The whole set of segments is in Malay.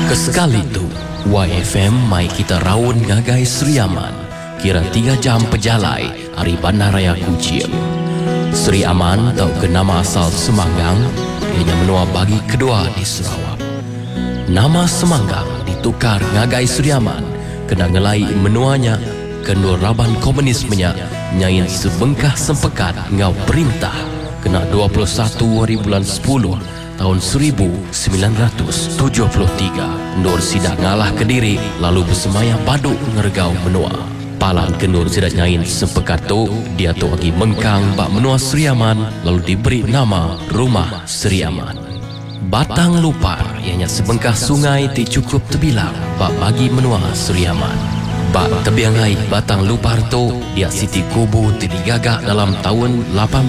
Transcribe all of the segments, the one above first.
Kesekali tu, YFM mai kita rawon ngagai Sri Aman. Kira 3 jam pejalai dari Bandaraya Kuching. Sri Aman tahu ke nama asal Semanggang, ianya menua bagi kedua di Sarawak. Nama Semanggang ditukar ngagai Sri Aman kena ngelai menuanya kendul raban komunismenya nyain sebengkah sempekat ngau perintah kena 21 hari bulan 10 tahun 1973. Nur sidak ngalah Kediri lalu bersemaya baduk ngergau menua. Palan kendur sidak nyain sempekat tu dia tu lagi mengkang bak menua Sri Aman lalu diberi nama Rumah Sri Aman. Batang Lupar ianya sebengkah sungai ti cukup terbilang bak bagi menua Sri Aman. Bak tebiangai Batang Lupar tu dia siti kubu ti digagak dalam tahun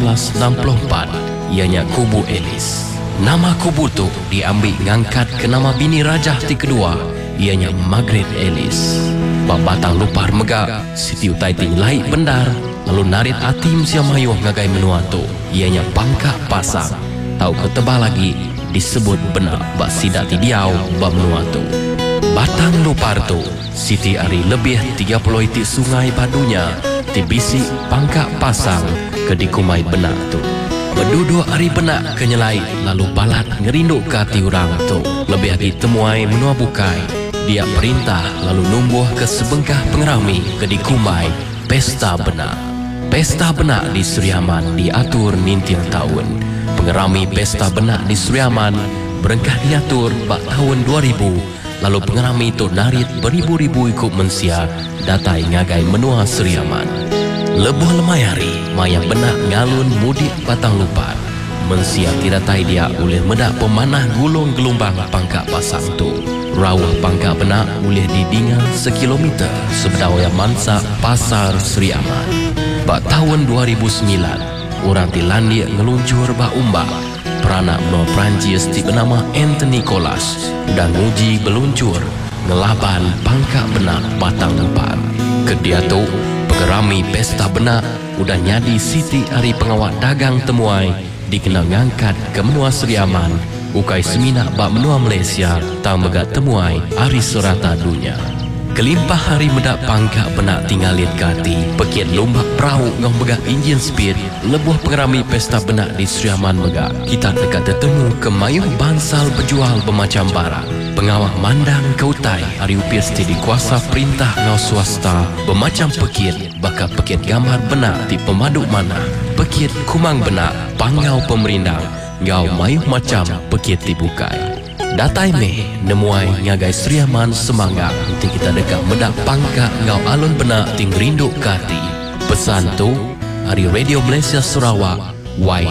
1864 ianya Kubu Elis. Nama kubu tu diambil ngangkat ke nama bini rajah ti kedua ianya Margaret Ellis. Bak Batang Lupar megak siti utai ti ngelai bendar lalu narit atim sia mayuh ngagai menua tu ianya Pangkak Pasang. Tahu ketebal lagi disebut benak bak sidak ti diau bak menua tu. Batang Lupar tu siti ari lebih 30 itik sungai badunya ti bisik Pangkak Pasang ke dikumai benak tu. Berduduk hari benak kenyelai lalu balat ngerinduk ke hati orang tu. Lebih lagi temuai menua bukai dia perintah lalu numbuh ke sebengkah pengerami ke dikumai Pesta Benak. Pesta Benak di Sri Aman diatur nintil tahun. Pengerami Pesta Benak di Sri Aman berengkah diatur bak tahun 2000. Lalu pengerami itu narit beribu-ribu ikut mensia datai ngagai menua Sri Aman. Lebuh lemayari maya benak ngalun mudik Batang Lupar. Mensia tiratai dia oleh medak pemanah gulung gelombang Pangkak Pasang tu. Rawah Pangkak Benak oleh didingan sekilometer sebedawaya mansa Pasar Sri Aman. Bak tahun 2009 orang Tilandia ngeluncur bak umbak. Peranak menua Perancis ti bernama Anthony Colas dan nguji beluncur ngelaban Pangkak Benak Batang Lupar. Kedia tu pengerami Pesta Benak udah nyadi siti hari pengawal dagang temuai dikenal ngangkat ke menua Sri Aman ukai seminak bak menua Malaysia tak megat temuai hari serata dunia. Kelimpah hari medak Pangkak Benak tinggalit kati pekit lombak perahu ngau megak enjin speed lebuh pengerami Pesta Benak di Sri Aman megak kita dekat tertemu ke mayuh bansal berjual bermacam barang. Pengawal mandang ke utai hari upir sti dikuasa perintah ngau swasta bermacam pekit bakal pekit gambar benak di pemaduk mana pekit kumang benak pangau pemerindang ngau mayuh macam pekit dibukai. Datai meh nemuai ngagai Sri Aman Semanggang nanti kita dekat medak Pangkak ngau alun benak ting rinduk kati. Pesan tu hari Radio Malaysia Sarawak Y